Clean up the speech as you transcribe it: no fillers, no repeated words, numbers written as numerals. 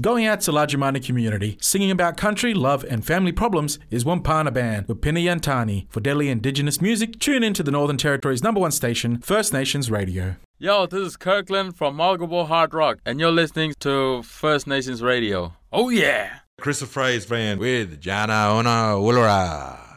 Going out to Lajimani community, singing about country, love and family problems is Wampana Band with Pina Yantani. For Delhi Indigenous music, tune in to the Northern Territory's #1 station, First Nations Radio. Yo, this is Kirkland from Margabo Hard Rock, and you're listening to First Nations Radio. Oh yeah! Christopher Fraser Band with Jana Ona Woolara.